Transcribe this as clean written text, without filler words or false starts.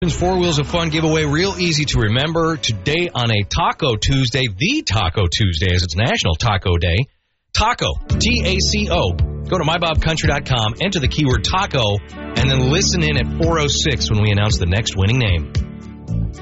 Four Wheels of Fun giveaway, real easy to remember. Today on a Taco Tuesday, the Taco Tuesday, as it's National Taco Day. Taco, T-A-C-O. Go to mybobcountry.com, enter the keyword taco, and then listen in at 4:06 when we announce the next winning name.